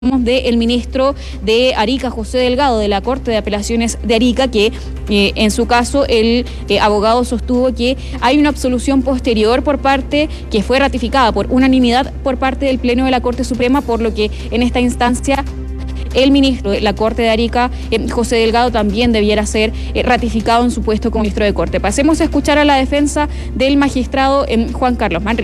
del ministro de Arica, José Delgado, de la Corte de Apelaciones de Arica, que en su caso el abogado sostuvo que hay una absolución posterior por parte, que fue ratificada por unanimidad por parte del Pleno de la Corte Suprema, por lo que en esta instancia el ministro de la Corte de Arica, José Delgado, también debiera ser ratificado en su puesto como ministro de Corte. Pasemos a escuchar a la defensa del magistrado Juan Carlos Manrique.